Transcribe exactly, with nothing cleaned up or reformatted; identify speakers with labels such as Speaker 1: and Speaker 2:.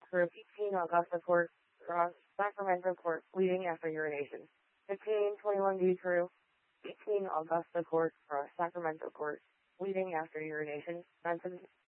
Speaker 1: Group eighteen Augusta Court, Cross Sacramento Court, leaving after urination. fifteen twenty-one D Crew, eighteen Augusta Court, Cross Sacramento Court, leaving after urination. Benson